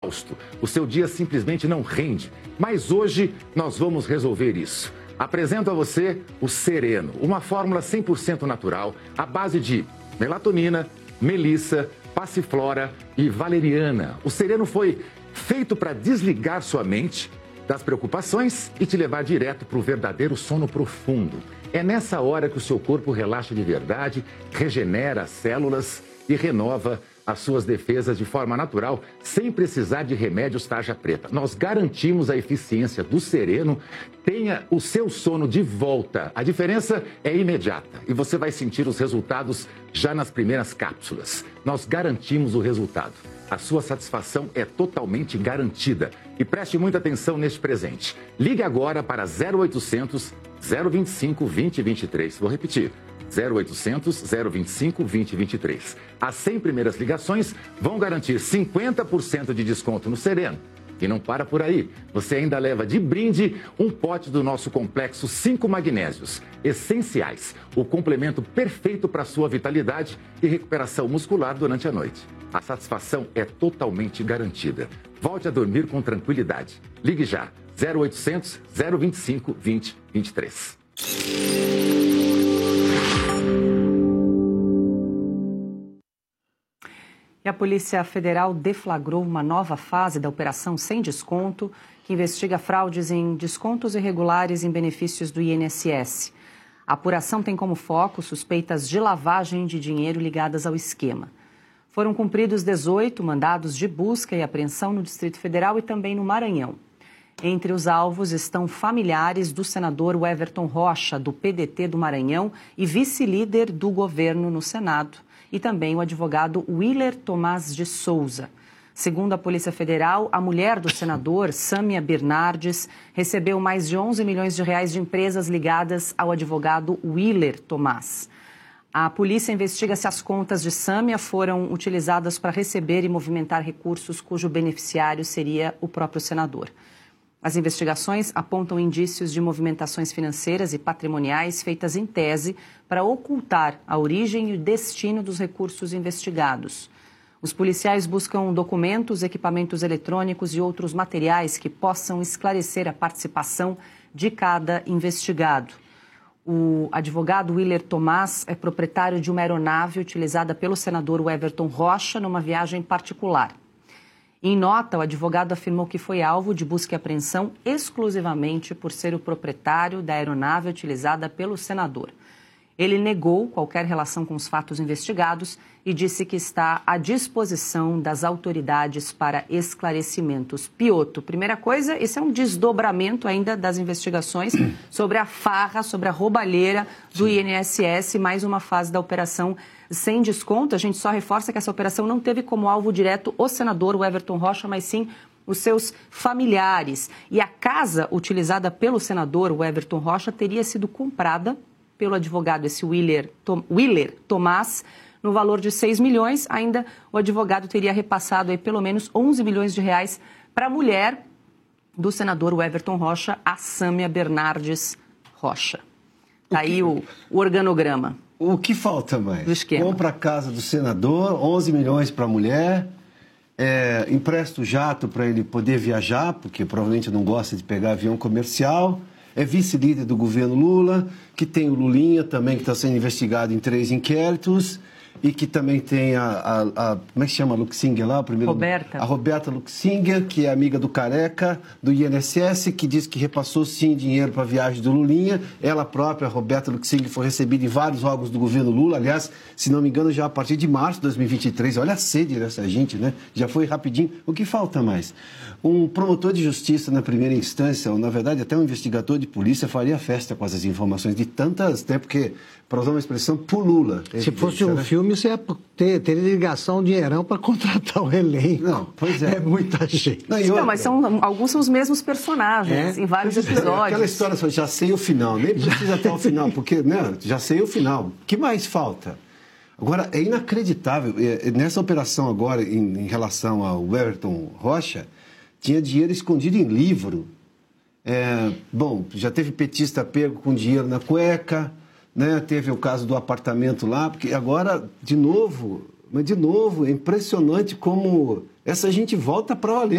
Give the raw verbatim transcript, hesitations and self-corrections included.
exausto. O seu dia simplesmente não rende. Mas hoje nós vamos resolver isso. Apresento a você o Sereno, uma fórmula cem por cento natural, à base de melatonina, melissa, passiflora e valeriana. O Sereno foi feito para desligar sua mente das preocupações e te levar direto para o verdadeiro sono profundo. É nessa hora que o seu corpo relaxa de verdade, regenera as células e renova as suas defesas de forma natural, sem precisar de remédios tarja preta. Nós garantimos a eficiência do Sereno. Tenha o seu sono de volta. A diferença é imediata e você vai sentir os resultados já nas primeiras cápsulas. Nós garantimos o resultado. A sua satisfação é totalmente garantida. E preste muita atenção neste presente. Ligue agora para zero oitocentos, zero vinte e cinco, vinte, vinte e três. Vou repetir. zero oitocentos, zero vinte e cinco, vinte, vinte e três. As cem primeiras ligações vão garantir cinquenta por cento de desconto no Sereno. E não para por aí. Você ainda leva de brinde um pote do nosso complexo cinco magnésios essenciais. O complemento perfeito para a sua vitalidade e recuperação muscular durante a noite. A satisfação é totalmente garantida. Volte a dormir com tranquilidade. Ligue já. zero oitocentos, zero vinte e cinco, vinte, vinte e três. E a Polícia Federal deflagrou uma nova fase da Operação Sem Desconto, que investiga fraudes em descontos irregulares em benefícios do I N S S. A apuração tem como foco suspeitas de lavagem de dinheiro ligadas ao esquema. Foram cumpridos dezoito mandados de busca e apreensão no Distrito Federal e também no Maranhão. Entre os alvos estão familiares do senador Everton Rocha, do P D T do Maranhão e vice-líder do governo no Senado, e também o advogado Willer Tomás de Souza. Segundo a Polícia Federal, a mulher do senador, Sâmia Bernardes, recebeu mais de onze milhões de reais de empresas ligadas ao advogado Willer Tomás. A polícia investiga se as contas de Sâmia foram utilizadas para receber e movimentar recursos cujo beneficiário seria o próprio senador. As investigações apontam indícios de movimentações financeiras e patrimoniais feitas em tese para ocultar a origem e o destino dos recursos investigados. Os policiais buscam documentos, equipamentos eletrônicos e outros materiais que possam esclarecer a participação de cada investigado. O advogado Willer Tomás é proprietário de uma aeronave utilizada pelo senador Everton Rocha numa viagem particular. Em nota, o advogado afirmou que foi alvo de busca e apreensão exclusivamente por ser o proprietário da aeronave utilizada pelo senador. Ele negou qualquer relação com os fatos investigados e disse que está à disposição das autoridades para esclarecimentos. Pioto, primeira coisa, esse é um desdobramento ainda das investigações sobre a farra, sobre a roubalheira do I N S S, mais uma fase da operação Sem Desconto. A gente só reforça que essa operação não teve como alvo direto o senador o Everton Rocha, mas sim os seus familiares. E a casa utilizada pelo senador o Everton Rocha teria sido comprada pelo advogado, esse Willer, Tom, Willer Tomás, no valor de seis milhões. Ainda o advogado teria repassado aí pelo menos onze milhões de reais para a mulher do senador o Everton Rocha, a Sâmia Bernardes Rocha. Está aí o, o organograma. O que falta mais? Do esquema. Compra a casa do senador, onze milhões para a mulher, é, empresta o jato para ele poder viajar, porque provavelmente não gosta de pegar avião comercial. É vice-líder do governo Lula, que tem o Lulinha também, que está sendo investigado em três inquéritos, e que também tem a, a, a como é que chama a Luxinger lá? O primeiro, Roberta. A Roberta Luxinger, que é amiga do Careca, do I N S S, que diz que repassou sim dinheiro para a viagem do Lulinha. Ela própria, a Roberta Luxinger, foi recebida em vários órgãos do governo Lula, aliás, se não me engano, já a partir de março de dois mil e vinte e três. Olha a sede dessa gente, né? Já foi rapidinho. O que falta mais? Um promotor de justiça na primeira instância, ou na verdade até um investigador de polícia, faria festa com essas informações de tantas, até porque, para usar uma expressão, pulula. Se fosse um filme, você ia ter, ter ligação, um dinheirão para contratar o elenco. Não, pois é. É muita gente. Não, Não, mas são, alguns são os mesmos personagens, é? em vários episódios. Aquela história, só, já sei o final, nem precisa até o final, porque, né, já sei o final. O que mais falta? Agora, é inacreditável, nessa operação agora, em, em relação ao Everton Rocha, tinha dinheiro escondido em livro. É, bom, já teve petista pego com dinheiro na cueca, né? Teve o caso do apartamento lá, porque agora, de novo, mas de novo, é impressionante como essa gente volta para valer.